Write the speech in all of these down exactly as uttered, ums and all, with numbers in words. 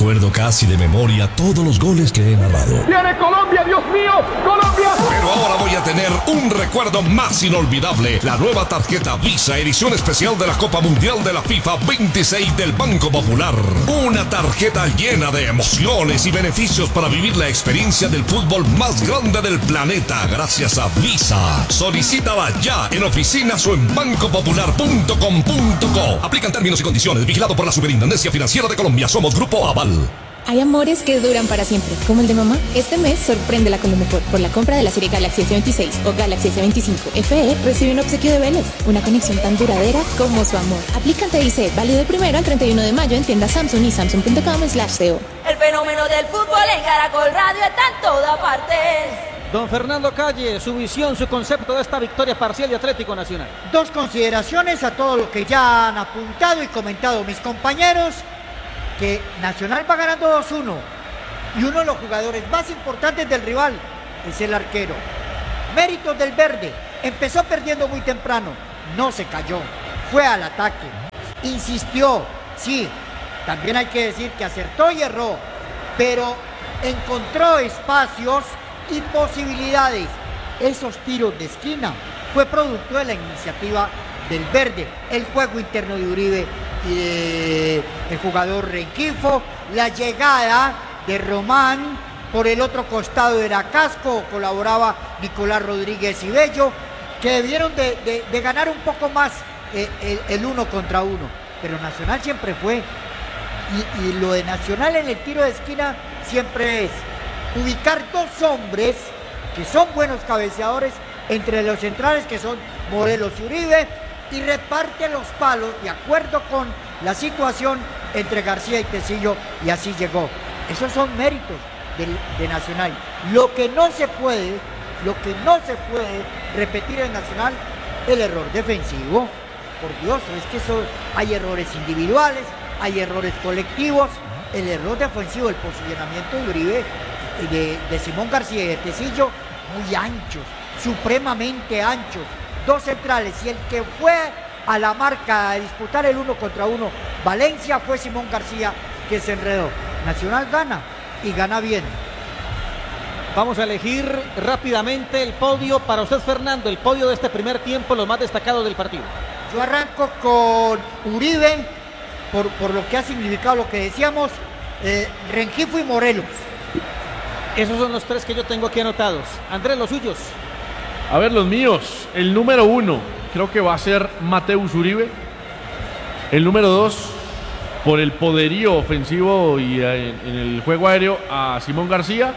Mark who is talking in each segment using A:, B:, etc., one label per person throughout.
A: recuerdo casi de memoria todos los goles que he narrado.
B: ¡Viene Colombia, Dios mío! ¡Colombia!
A: Pero ahora voy a tener un recuerdo más inolvidable. La nueva tarjeta Visa, edición especial de la Copa Mundial de la FIFA veintiséis del Banco Popular. Una tarjeta llena de emociones y beneficios para vivir la experiencia del fútbol más grande del planeta gracias a Visa. Solicítala ya en oficinas o en banco popular punto com punto co. Aplican términos y condiciones. Vigilado por la Superintendencia Financiera de Colombia. Somos Grupo Aval.
C: Hay amores que duran para siempre, como el de mamá. Este mes sorprende la con lo mejor. Por la compra de la serie Galaxy S veintiséis o Galaxy S veinticinco F E, recibe un obsequio de Vélez. Una conexión tan duradera como su amor. Aplican T I C, válido primero al treinta y uno de mayo en tiendas Samsung y samsung punto com slash co.
D: El fenómeno del fútbol en Caracol Radio está en toda parte.
E: Don Fernando Calle, su visión, su concepto de esta victoria parcial de Atlético Nacional.
F: Dos consideraciones a todo lo que ya han apuntado y comentado mis compañeros. Que Nacional va ganando dos uno y uno de los jugadores más importantes del rival es el arquero. Méritos del verde, empezó perdiendo muy temprano, no se cayó, fue al ataque, insistió, sí, también hay que decir que acertó y erró, pero encontró espacios y posibilidades. Esos tiros de esquina fue producto de la iniciativa del verde, el juego interno de Uribe y de el jugador Rengifo, la llegada de Román, por el otro costado era Casco, colaboraba Nicolás Rodríguez y Bello, que debieron de, de, de ganar un poco más eh, el, el uno contra uno, pero Nacional siempre fue, y, y lo de Nacional en el tiro de esquina siempre es ubicar dos hombres que son buenos cabeceadores entre los centrales que son Morelos y Uribe, y reparte los palos de acuerdo con la situación entre García y Tecillo, y así llegó. Esos son méritos de, de Nacional. Lo que no se puede, lo que no se puede repetir en Nacional, el error defensivo. Por Dios, es que eso, hay errores individuales, hay errores colectivos. El error defensivo, el posicionamiento de Uribe, de, de Simón García y de Tecillo, muy anchos, supremamente anchos. Dos centrales, y el que fue a la marca a disputar el uno contra uno, Valencia, fue Simón García, que se enredó. Nacional gana, y gana bien.
E: Vamos a elegir rápidamente el podio para usted, Fernando, el podio de este primer tiempo, los más destacados del partido.
F: Yo arranco con Uribe, por, por lo que ha significado lo que decíamos, eh, Rengifo y Morelos.
E: Esos son los tres que yo tengo aquí anotados. Andrés, los suyos.
G: A ver, los míos. El número uno, creo que va a ser Mateus Uribe. El número dos, por el poderío ofensivo y en, en el juego aéreo, a Simón García.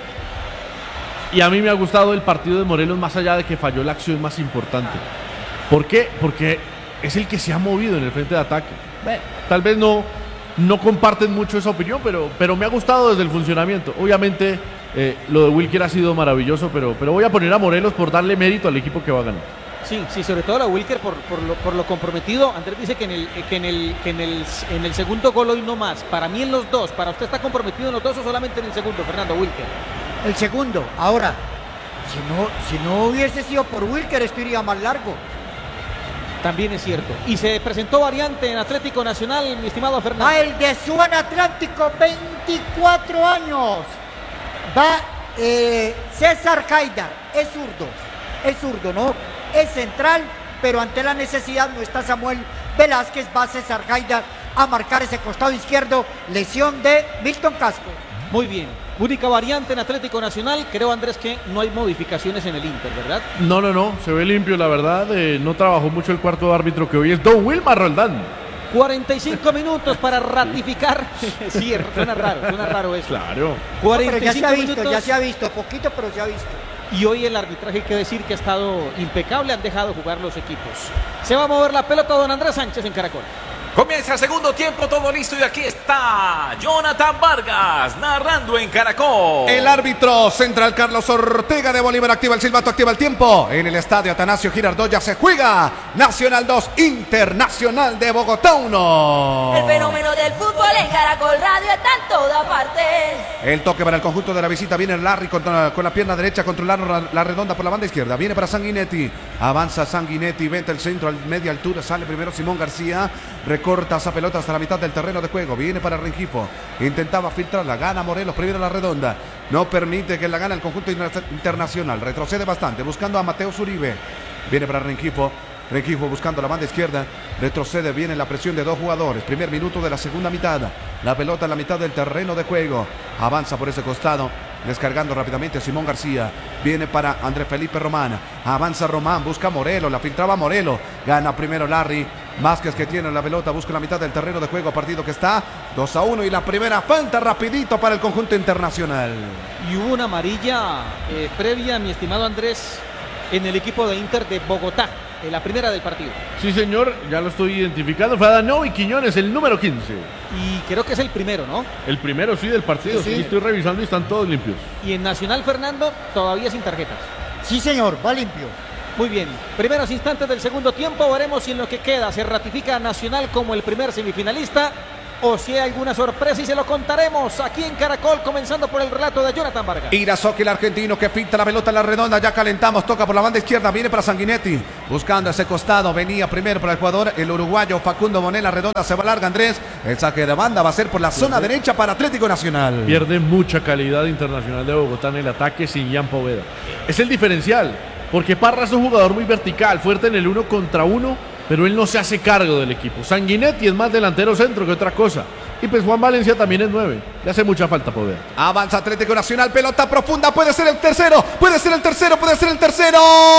G: Y a mí me ha gustado el partido de Morelos, más allá de que falló la acción más importante. ¿Por qué? Porque es el que se ha movido en el frente de ataque. Bueno, tal vez no, no comparten mucho esa opinión, pero, pero me ha gustado desde el funcionamiento. Obviamente eh, lo de Wilker ha sido maravilloso, pero, pero voy a poner a Morelos por darle mérito al equipo que va a ganar.
E: Sí, sí, sobre todo a Wilker por, por, lo, por lo comprometido. Andrés dice que, en el, que, en el, que en, el, en el segundo gol hoy no más. Para mí en los dos. ¿Para usted está comprometido en los dos o solamente en el segundo, Fernando Wilker?
F: El segundo. Ahora, si no, si no hubiese sido por Wilker, esto iría más largo.
E: También es cierto. Y se presentó variante en Atlético Nacional, mi estimado Fernando.
F: Va el de Suban Atlántico, veinticuatro años. Va eh, César Haidar, es zurdo, es zurdo, ¿no? Es central, pero ante la necesidad no está Samuel Velázquez, va César Haidar a marcar ese costado izquierdo, lesión de Milton Casco.
E: Muy bien. Única variante en Atlético Nacional, creo, Andrés, que no hay modificaciones en el Inter, ¿verdad?
G: No, no, no, se ve limpio, la verdad. Eh, no trabajó mucho el cuarto de árbitro, que hoy es Don Wilmar Roldán.
E: cuarenta y cinco minutos para ratificar. Sí, suena raro, suena raro eso.
G: Claro.
F: cuarenta y cinco no, pero ya se ha visto, minutos. ya se ha visto, poquito, pero se ha visto.
E: Y hoy el arbitraje, hay que decir que ha estado impecable, han dejado jugar los equipos. Se va a mover la pelota don Andrés Sánchez en Caracol.
H: Comienza el segundo tiempo, todo listo, y aquí está Jonathan Vargas narrando en Caracol.
I: El árbitro central Carlos Ortega de Bolívar activa el silbato, activa el tiempo. En el estadio Atanasio Girardot ya se juega Nacional dos, Internacional de Bogotá uno.
D: El fenómeno del fútbol en Caracol Radio está en toda parte.
I: El toque para el conjunto de la visita. Viene Larry con, con la pierna derecha, controlando la, la redonda por la banda izquierda. Viene para Sanguinetti. Avanza Sanguinetti, vente el centro a media altura. Sale primero Simón García. Recorta esa pelota hasta la mitad del terreno de juego. Viene para Rengifo. Intentaba filtrarla. Gana Morelos primero la redonda. No permite que la gane el conjunto internacional. Retrocede bastante, buscando a Mateo Zuribe. Viene para Rengifo. Rengifo buscando la banda izquierda. Retrocede, viene la presión de dos jugadores. Primer minuto de la segunda mitad. La pelota en la mitad del terreno de juego. Avanza por ese costado. Descargando rápidamente a Simón García. Viene para Andrés Felipe Román. Avanza Román, busca a Morelos. La filtraba Morelos. Gana primero Larry. Vázquez, que tiene la pelota, busca la mitad del terreno de juego. Partido que está dos a uno. Y la primera falta rapidito para el conjunto internacional.
E: Y hubo una amarilla eh, previa, mi estimado Andrés, en el equipo de Inter de Bogotá. En la primera del partido.
G: Sí, señor, ya lo estoy identificando. Fue Adanovi Quiñones, el número quince.
E: Y creo que es el primero, ¿no?
G: El primero, sí, del partido. Sí, sí. Sí, estoy revisando y están todos limpios.
E: Y en Nacional, Fernando, todavía sin tarjetas.
F: Sí, señor, va limpio.
E: Muy bien. Primeros instantes del segundo tiempo. Veremos si en lo que queda se ratifica Nacional como el primer semifinalista o si hay alguna sorpresa, y se lo contaremos aquí en Caracol, comenzando por el relato de Jonathan Vargas.
I: Irazoki, el argentino, que pinta la pelota en la redonda. Ya calentamos, toca por la banda izquierda, viene para Sanguinetti, buscando ese costado. Venía primero para el jugador, el uruguayo Facundo Monel. La redonda se va larga, Andrés. El saque de banda va a ser por la zona Pierde. derecha para Atlético Nacional.
G: Pierde mucha calidad Internacional de Bogotá en el ataque sin Jan Poveda. Es el diferencial, porque Parra es un jugador muy vertical, fuerte en el uno contra uno, pero él no se hace cargo del equipo. Sanguinetti es más delantero centro que otra cosa. Y pues Juan Valencia también es nueve. Le hace mucha falta poder.
I: Avanza Atlético Nacional, pelota profunda. Puede ser el tercero, puede ser el tercero, puede ser el tercero.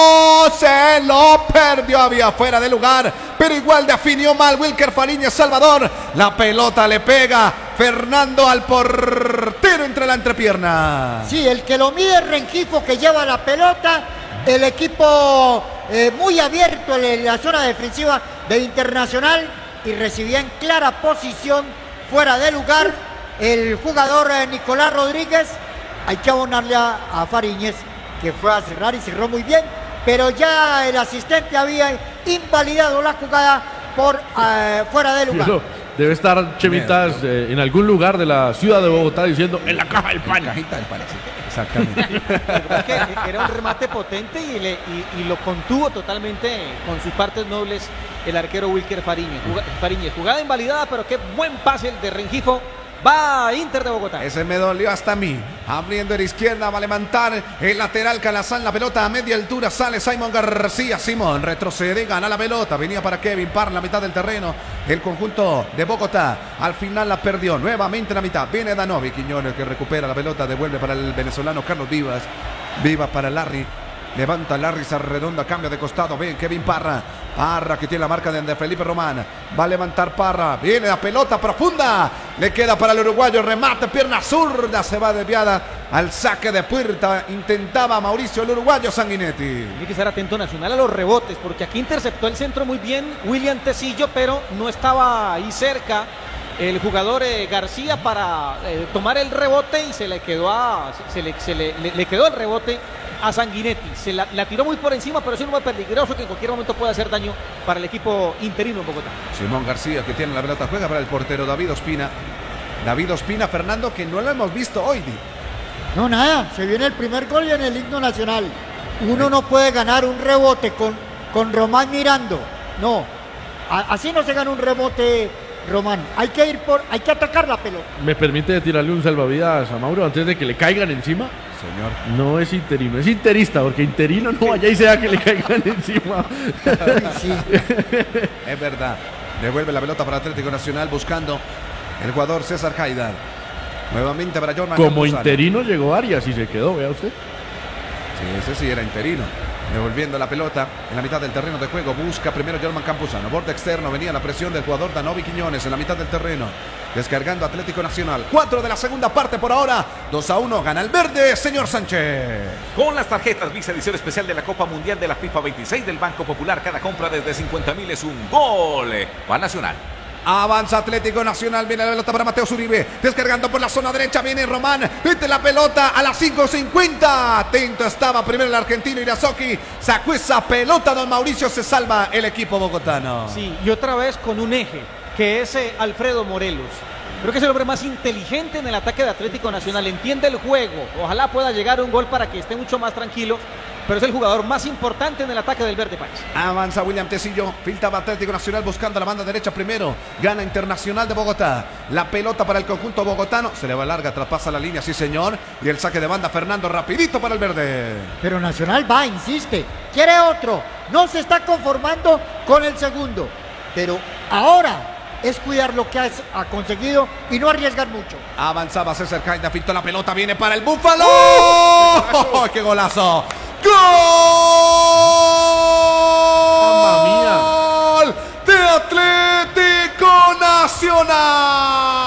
I: Se lo perdió, había fuera de lugar, pero igual definió mal Wilker Fariñez Salvador. La pelota le pega Fernando al portero entre la entrepierna.
F: Sí, el que lo mide es Rengifo, que lleva la pelota. El equipo eh, muy abierto en la zona defensiva de Internacional y recibía en clara posición fuera de lugar el jugador eh, Nicolás Rodríguez. Hay que abonarle a, a Fariñez, que fue a cerrar y cerró muy bien, pero ya el asistente había invalidado la jugada por eh, fuera de lugar.
G: Debe estar Chemitas eh, en algún lugar de la ciudad de Bogotá diciendo en la caja del pan.
I: En la cajita del pan, sí. Exactamente.
E: Es que era un remate potente y, le, y, y lo contuvo totalmente con sus partes nobles el arquero Wilker Fariñez. Fariñez. Jugada invalidada, pero qué buen pase el de Rengifo. Va a Inter de Bogotá.
I: Ese me dolió hasta a mí. Abriendo a la izquierda, va a levantar el lateral Calazán. La pelota a media altura, sale Simón García. Simón retrocede, gana la pelota. Venía para Kevin Parra, la mitad del terreno. El conjunto de Bogotá al final la perdió. Nuevamente la mitad. Viene Danovi Quiñones, que recupera la pelota. Devuelve para el venezolano Carlos Vivas. Vivas para Larry. Levanta Larry, se redonda, cambia de costado. Ven Kevin Parra. Parra, que tiene la marca de Andrés Felipe Román. Va a levantar Parra. Viene la pelota profunda. Le queda para el uruguayo. Remate, pierna zurda. Se va desviada al saque de puerta. Intentaba Mauricio el uruguayo Sanguinetti.
E: Tiene que ser atento Nacional a los rebotes, porque aquí interceptó el centro muy bien William Tecillo, pero no estaba ahí cerca el jugador eh, García para eh, tomar el rebote, y se le quedó a, se le, se le, le, le quedó el rebote a Sanguinetti. Se la, la tiró muy por encima, pero es un muy peligroso que en cualquier momento puede hacer daño para el equipo interino en Bogotá.
I: Simón García, que tiene la pelota, juega para el portero David Ospina. David Ospina, Fernando, que no lo hemos visto hoy.
F: No, nada, se viene el primer gol y en el himno nacional. Uno no puede ganar un rebote con, con Román mirando. No, a, así no se gana un rebote, Román. Hay que ir por, hay que atacar la pelota.
G: ¿Me permite tirarle un salvavidas a Mauro antes de que le caigan encima?
I: Señor.
G: No es interino, es interista, porque interino no vaya y sea que le caigan encima.
F: Sí.
I: Es verdad. Devuelve la pelota para Atlético Nacional buscando el jugador César Haidar. Nuevamente para Jorman
G: Como
I: Campuzano.
G: interino llegó Arias y se quedó, vea usted.
I: Sí, ese sí era interino. Devolviendo la pelota en la mitad del terreno de juego. Busca primero Jorman Campuzano. Borde externo. Venía la presión del jugador Danovi Quiñones en la mitad del terreno. Descargando Atlético Nacional. cuatro de la segunda parte por ahora. dos a uno. Gana el verde, señor Sánchez.
H: Con las tarjetas Visa edición especial de la Copa Mundial de la FIFA veintiséis del Banco Popular. Cada compra desde cincuenta mil es un gol. Va Nacional.
I: Avanza Atlético Nacional, viene la pelota para Mateo Zuribe, descargando por la zona derecha, viene Román, mete la pelota a las cinco cincuenta, atento estaba primero el argentino Irazoki, sacó esa pelota, don Mauricio, se salva el equipo bogotano.
E: Sí, y otra vez con un eje, que es eh, Alfredo Morelos. Creo que es el hombre más inteligente en el ataque de Atlético Nacional, entiende el juego, ojalá pueda llegar a un gol para que esté mucho más tranquilo, pero es el jugador más importante en el ataque del Verde País.
I: Avanza William Tecillo, filtraba Atlético Nacional buscando la banda derecha primero, gana Internacional de Bogotá, la pelota para el conjunto bogotano, se le va larga, traspasa la línea, sí señor, y el saque de banda Fernando rapidito para el verde.
F: Pero Nacional va, insiste, quiere otro, no se está conformando con el segundo, pero ahora es cuidar lo que ha, ha conseguido y no arriesgar mucho.
I: Avanzaba César Caida, filtró la pelota, viene para el Búfalo. ¡Oh! ¡Qué golazo! ¡Gol!